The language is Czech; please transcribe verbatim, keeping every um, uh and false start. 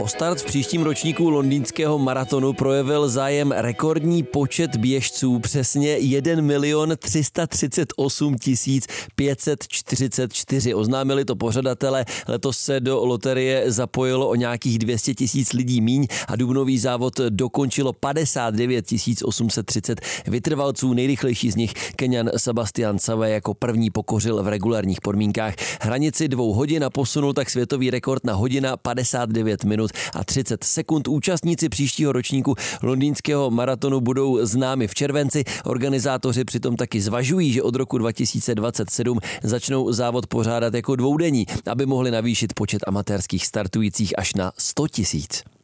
O start v příštím ročníku londýnského maratonu projevil zájem rekordní počet běžců, přesně jeden milion tři sta třicet osm tisíc pět set čtyřicet čtyři. Oznámili to pořadatelé, letos se do loterie zapojilo o nějakých dvě stě tisíc lidí míň a dubnový závod dokončilo padesát devět tisíc osm set třicet vytrvalců. Nejrychlejší z nich, Keňan Sebastian Sawe, jako první pokořil v regulárních podmínkách hranici dvou hodin a posunul tak světový rekord na hodina padesát devět minut a třicet sekund. Účastníci příštího ročníku londýnského maratonu budou známi v červenci. Organizátoři přitom taky zvažují, že od roku dva tisíce dvacet sedm začnou závod pořádat jako dvoudenní, aby mohli navýšit počet amatérských startujících až na sto tisíc.